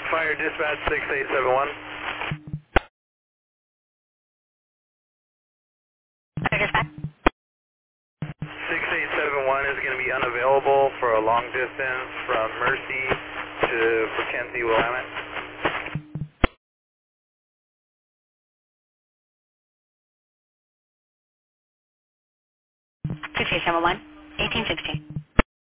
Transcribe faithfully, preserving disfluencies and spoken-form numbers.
Fire dispatch six eight seven one. Fire dispatch. six eight seven one is going to be unavailable for a long distance from Mercy to Mackenzie Willamette. six eight seven one, eighteen sixteen.